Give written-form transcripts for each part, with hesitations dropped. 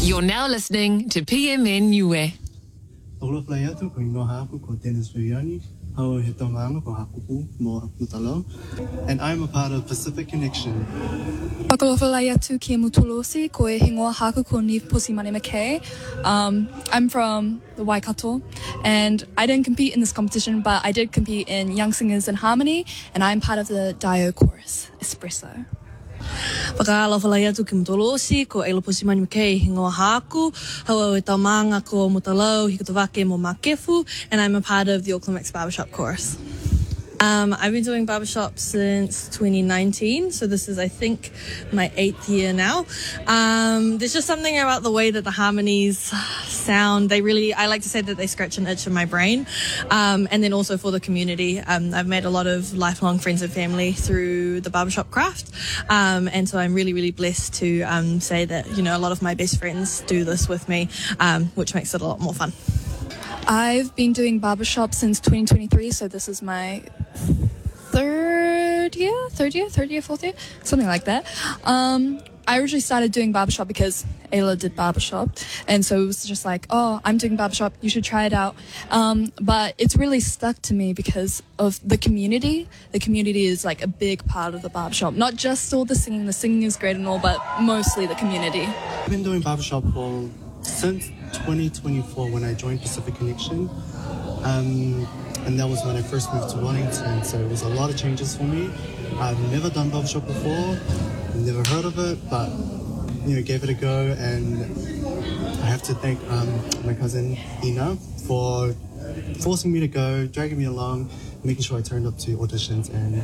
You're now listening to PMN Niue. Olo playa tu ko ingo haku ko Dennis Viviani, hau he taumanga ko hakupu mo Mutalo, and I'm a part of Pacific Connection. Pakolofalaya tu ki Mutulosi ko e hingoa haku ko ni Pusimani McKay. I'm from the Waikato, and I didn't compete in this competition, but I did compete in Young Singers in Harmony, and I'm part of the Dio chorus, Espresso. Pakalofalaya tu ki Mutolosi ko e Pusimani McKay hingoa haku, hau e taumanga ko Mutalo hikutawake mo Makefu, and I'm a part of the Auckland Mix Barbershop chorus. I've been doing barbershop since 2019, so this is, I think, my 8th year now. There's just something about the way that the harmonies sound. I like to say that they scratch an itch in my brain. And then also for the community. I've made a lot of lifelong friends and family through the barbershop craft. And so I'm really, really blessed to say that, you know, a lot of my best friends do this with me, which makes it a lot more fun. I've been doing barbershop since 2023, so this is my fourth year, something like that. I originally started doing barbershop because Ayla did barbershop, and so it was just like, oh, I'm doing barbershop, you should try it out. But it's really stuck to me because of the community. The community is like a big part of the barbershop, not just all the singing is great and all, but mostly the community. I've been doing barbershop since 2024 when I joined Pacific Connection, and that was when I first moved to Wellington, so it was a lot of changes for me. I've never done barbershop before, never heard of it, but you know, gave it a go, and I have to thank my cousin Ina for forcing me to go, dragging me along, making sure I turned up to auditions, and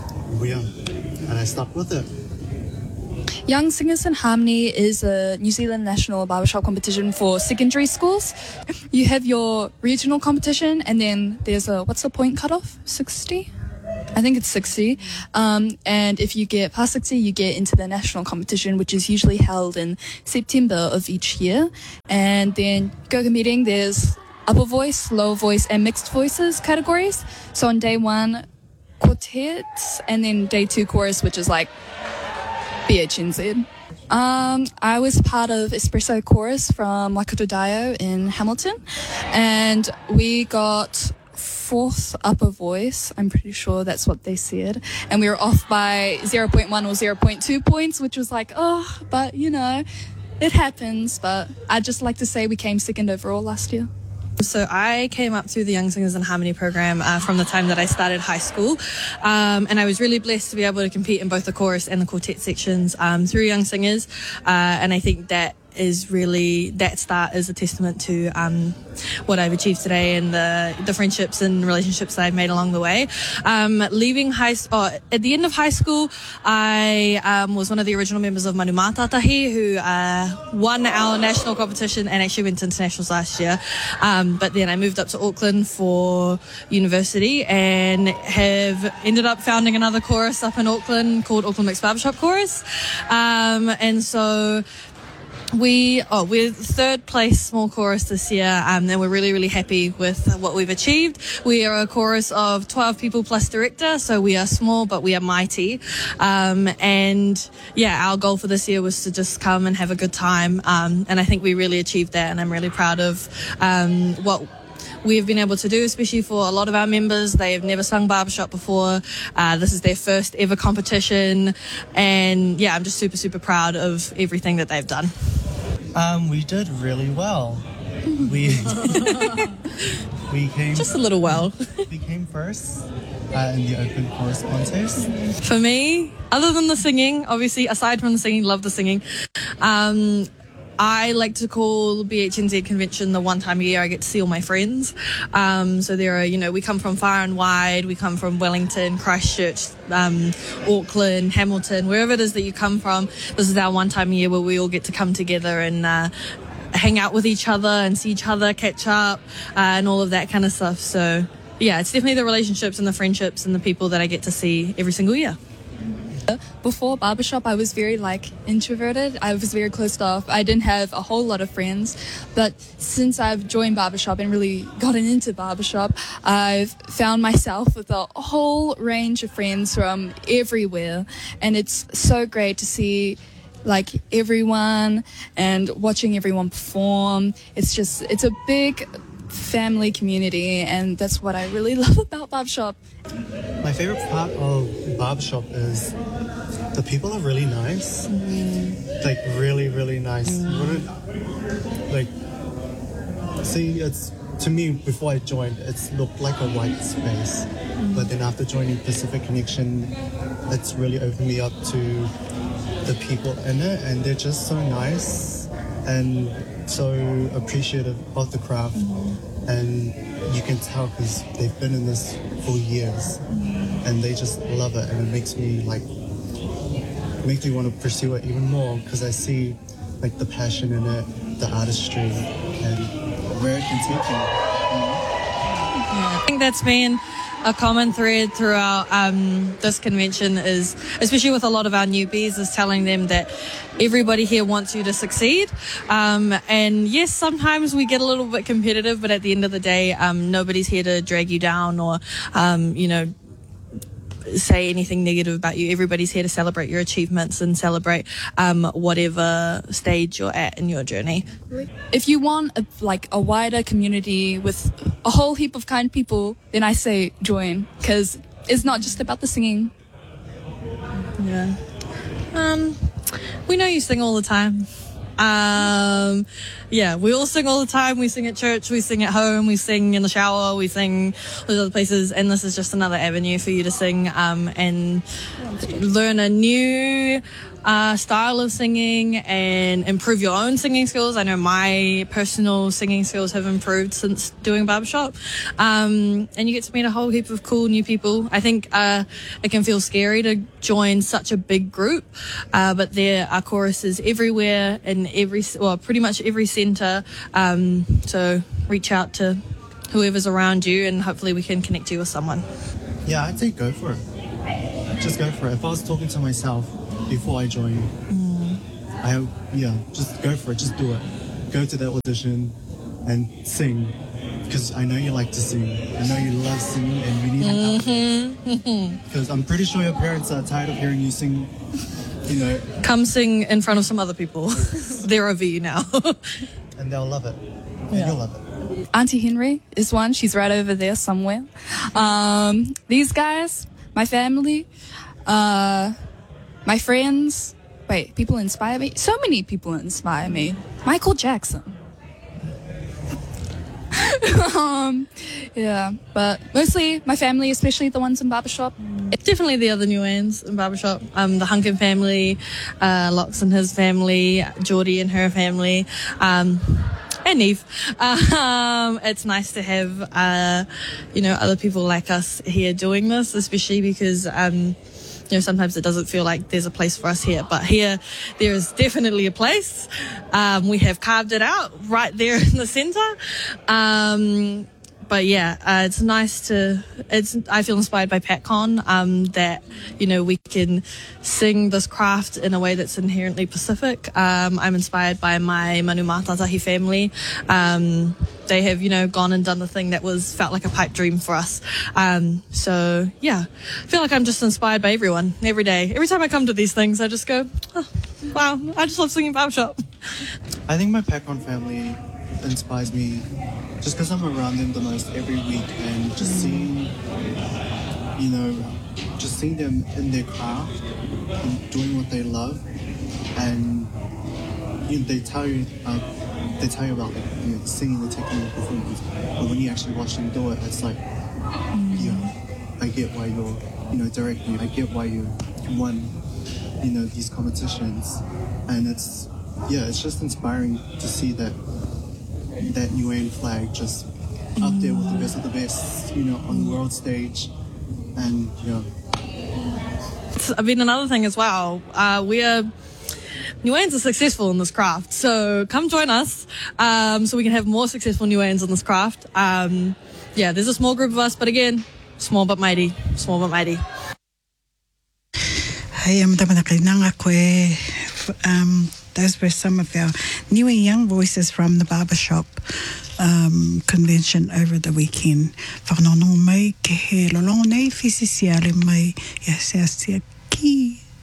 I stuck with it. Young Singers in Harmony is a New Zealand national barbershop competition for secondary schools. You have your regional competition, and then there's what's the point cutoff? 60? I think it's 60. And if you get past 60, you get into the national competition, which is usually held in September of each year. And then go competing, there's upper voice, lower voice, and mixed voices categories. So on day 1, quartets, and then day 2 chorus, which is like BHNZ. I was part of Espresso Chorus from Waikato Dio in Hamilton, and we got 4th upper voice. I'm pretty sure that's what they said, and we were off by 0.1 or 0.2 points, which was like, oh, but you know, it happens. But I'd just like to say we came 2nd overall last year. So I came up through the Young Singers in Harmony program from the time that I started high school, and I was really blessed to be able to compete in both the chorus and the quartet sections through Young Singers, and I think that start is a testament to what I've achieved today and the friendships and relationships that I've made along the way. Leaving at the end of high school, I was one of the original members of Manu Mātātahi, who won our national competition and actually went to internationals last year. But then I moved up to Auckland for university and have ended up founding another chorus up in Auckland called Auckland Mix Barbershop Chorus. And so we're 3rd place small chorus this year, and we're really, really happy with what we've achieved. We are a chorus of 12 people plus director, so we are small, but we are mighty. And yeah, our goal for this year was to just come and have a good time. And I think we really achieved that, and I'm really proud of what we've been able to do, especially for a lot of our members. They have never sung barbershop before. This is their first ever competition, and yeah, I'm just super, super proud of everything that they've done. We did really well. We came Just a little well. We came first in the open chorus contest. For me, other than the singing, obviously, aside from the singing, love the singing, I like to call BHNZ convention the one time a year I get to see all my friends. So there are, we come from far and wide. We come from Wellington, Christchurch, Auckland, Hamilton, wherever it is that you come from. This is our one time a year where we all get to come together and hang out with each other and see each other, catch up, and all of that kind of stuff. So yeah, it's definitely the relationships and the friendships and the people that I get to see every single year. Before barbershop, I was very introverted. I was very closed off. I didn't have a whole lot of friends. But since I've joined barbershop and really gotten into barbershop, I've found myself with a whole range of friends from everywhere. And it's so great to see like everyone and watching everyone perform. It's a big family community, and that's what I really love about barbershop. My favorite part of barbershop is the people are really nice. Like really, really nice. You wouldn't, like, see, it's, to me, before I joined, it looked like a white space. But then after joining Pacific Connection, it's really opened me up to the people in it, and they're just so nice and so appreciative of the craft. And you can tell because they've been in this for years, and they just love it, and it makes me want to pursue it even more because I see like the passion in it, the artistry, and where it can take you. I think that's been a common thread throughout this convention, is especially with a lot of our newbies, is telling them that everybody here wants you to succeed. And yes, sometimes we get a little bit competitive, but at the end of the day, nobody's here to drag you down or, say anything negative about you. Everybody's here to celebrate your achievements and celebrate whatever stage you're at in your journey. If you want a wider community with a whole heap of kind people, then I say join, because it's not just about the singing. Yeah. We know you sing all the time. Yeah, we all sing all the time. We sing at church, we sing at home, we sing in the shower, we sing those other places, and this is just another avenue for you to sing and learn a new style of singing and improve your own singing skills. I know my personal singing skills have improved since doing barbershop. And you get to meet a whole heap of cool new people. I think it can feel scary to join such a big group, but there are choruses everywhere in pretty much every centre. So reach out to whoever's around you, and hopefully we can connect you with someone. Yeah, I'd say go for it. Just go for it. If I was talking to myself before I joined, just go for it. Just do it. Go to the audition and sing, because I know you like to sing. I know you love singing, and you need an outlet. Because I'm pretty sure your parents are tired of hearing you sing. Come sing in front of some other people. They're over you now. And they'll love it. And you'll love it. Auntie Henry is one. She's right over there somewhere. These guys, my family, my friends. Wait, people inspire me? So many people inspire me. Michael Jackson. Yeah, but mostly my family, especially the ones in barbershop. It's definitely the other Nuans in barbershop. The Hunkin family, Lox and his family, Geordie and her family, and Neve. It's nice to have, other people like us here doing this, especially because, sometimes it doesn't feel like there's a place for us here, but here there is definitely a place. We have carved it out right there in the centre. But yeah, it's nice I feel inspired by PatCon, that, we can sing this craft in a way that's inherently Pacific. I'm inspired by my Manu Mātātahi family. They have, gone and done the thing that felt like a pipe dream for us. So yeah, I feel like I'm just inspired by everyone every day. Every time I come to these things, I just go, oh, wow, I just love singing barbershop. I think my PatCon family inspires me just because I'm around them the most every week, and just seeing them in their craft and doing what they love, and they tell you about singing, the technique, the performance, but when you actually watch them do it, it's like, I get why you're directing. I get why you won these competitions, and it's just inspiring to see that Niuean flag just up there with the best of the best, on the world stage. And I mean, another thing as well, Niueans are successful in this craft, so come join us, so we can have more successful Niueans in this craft. There's a small group of us, but again, small but mighty. Hey, those were some of our Niue young voices from the barbershop convention over the weekend. Whakanono mai ke he lolongo nei fisisiale mai ia sea ki.